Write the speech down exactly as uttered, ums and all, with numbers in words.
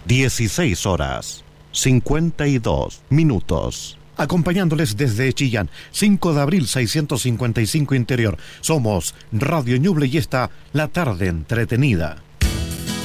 dieciséis horas, cincuenta y dos minutos. Acompañándoles desde Chillán, cinco de abril seiscientos cincuenta y cinco Interior. Somos Radio Ñuble y esta, la tarde entretenida.